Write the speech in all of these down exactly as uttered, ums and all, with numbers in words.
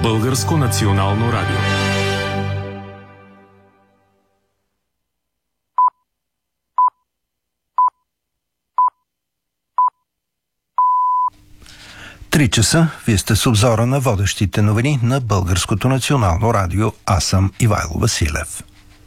Българско национално радио. Три часа, вие сте с обзора на водещите новини на Българското национално радио. Аз съм Ивайло Василев.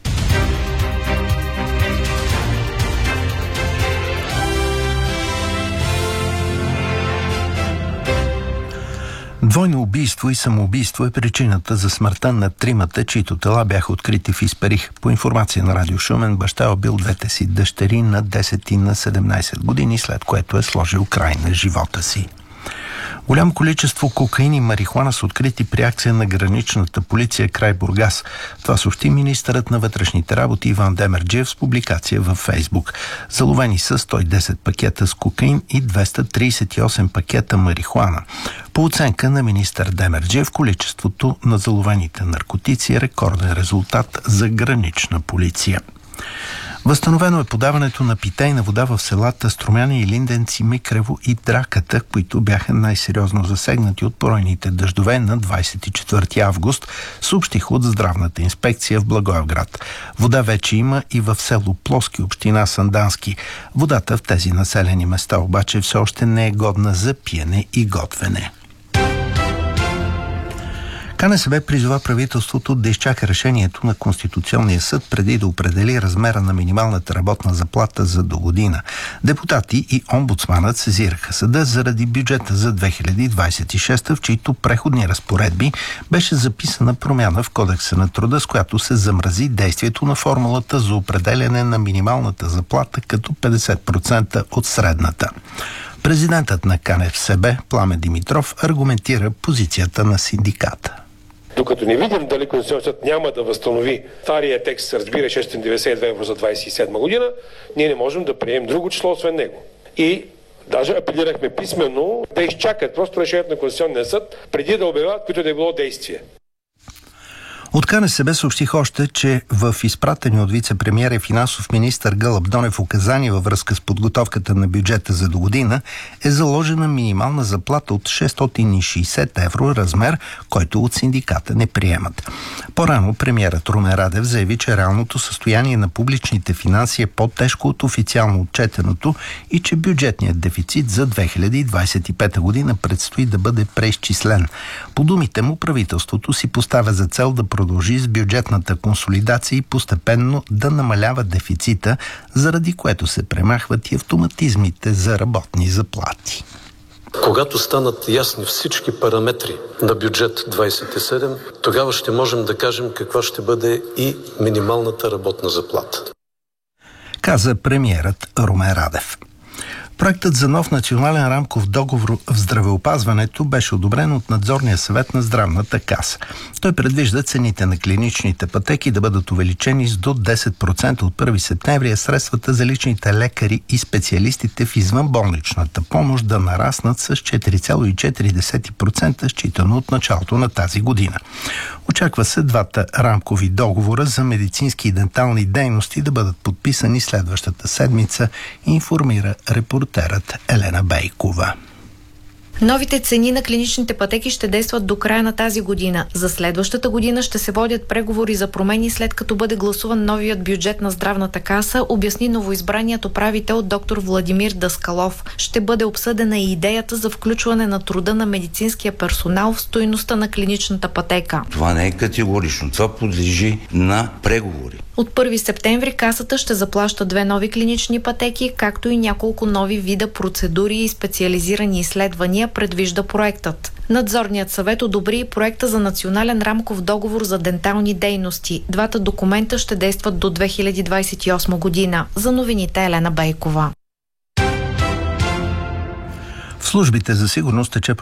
Двойно убийство и самоубийство е причината за смъртта на тримата, чието тела бяха открити в Исперих. По информация на Радио Шумен, баща е убил двете си дъщери на десет и на седемнайсет години, след което е сложил край на живота си. Голямо количество кокаин и марихуана са открити при акция на граничната полиция край Бургас. Това съобщи министърът на вътрешните работи Иван Демерджиев с публикация във Фейсбук. Заловени са сто и десет пакета с кокаин и двеста трийсет и осем пакета марихуана. По оценка на министър Демерджиев, количеството на заловените наркотици е рекорден резултат за гранична полиция. Възстановено е подаването на питейна вода в селата Струмяни и Линденци, Микрево и Драката, които бяха най-сериозно засегнати от поройните дъждове на двайсет и четвърти август, съобщиха от Здравната инспекция в Благоевград. Вода вече има и в село Плоски, община Сандански. Водата в тези населени места обаче все още не е годна за пиене и готвене. КНСБ призова правителството да изчака решението на Конституционния съд преди да определи размера на минималната работна заплата за до година. Депутати и омбудсманът сезираха съда заради бюджета за две хиляди двайсет и шеста, в чието преходни разпоредби беше записана промяна в Кодекса на труда, с която се замрази действието на формулата за определяне на минималната заплата като петдесет процента от средната. Президентът на КНСБ Пламен Димитров аргументира позицията на синдиката. Докато не видим дали Конституционният съд няма да възстанови стария текст, разбира шестстотин деветдесет и две евро за двайсет и седма година, ние не можем да приемем друго число освен него. И даже апелирахме писменно да изчакат просто решението на Конституционния съд преди да обявяват които да е било действие. От КНСБ съобщих още, че в изпратени от вице-премиера и финансов министър Гълъб Донев указания във връзка с подготовката на бюджета за до година е заложена минимална заплата от шестстотин и шейсет евро, размер, който от синдиката не приемат. По-рано премиерът Румен Радев заяви, че реалното състояние на публичните финанси е по-тежко от официално отчетеното и че бюджетният дефицит за две хиляди двайсет и пета година предстои да бъде преизчислен. По думите му, правителството си поставя за цел да продължи с бюджетната консолидация и постепенно да намалява дефицита, заради което се премахват и автоматизмите за работни заплати. Когато станат ясни всички параметри на бюджет двайсет и седем, тогава ще можем да кажем каква ще бъде и минималната работна заплата. Каза премиерът Румен Радев. Проектът за нов национален рамков договор в здравеопазването беше одобрен от надзорния съвет на Здравната каса. Той предвижда цените на клиничните пътеки да бъдат увеличени с до десет процента от първи септември, а средствата за личните лекари и специалистите в извънболничната помощ да нараснат с четири цяло и четири процента, считано от началото на тази година. Очаква се двата рамкови договора за медицински и дентални дейности да бъдат подписани следващата седмица, информира репортерът Елена Бейкова. Новите цени на клиничните пътеки ще действат до края на тази година. За следващата година ще се водят преговори за промени, след като бъде гласуван новият бюджет на Здравната каса, обясни новоизбраният управител доктор Владимир Даскалов. Ще бъде обсъдена и идеята за включване на труда на медицинския персонал в стойността на клиничната пътека. Това не е категорично. Това подлежи на преговори. От първи септември касата ще заплаща две нови клинични пътеки, както и няколко нови вида процедури и специализирани изследвания, предвижда проектът. Надзорният съвет одобри и проекта за национален рамков договор за дентални дейности. Двата документа ще действат до две хиляди двайсет и осма година. За новините Елена Бейкова. В службите за сигурност тече